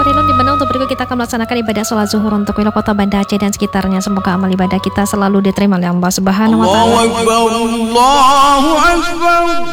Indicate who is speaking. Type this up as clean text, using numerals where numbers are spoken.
Speaker 1: Korilon, di mana untuk berikut kita akan melaksanakan ibadah sholat zuhur untuk wilayah kota Banda Aceh dan sekitarnya. Semoga amal ibadah kita selalu diterima oleh Allah Subhanahu wa taala.
Speaker 2: Allahu Akbar, Allahu Akbar.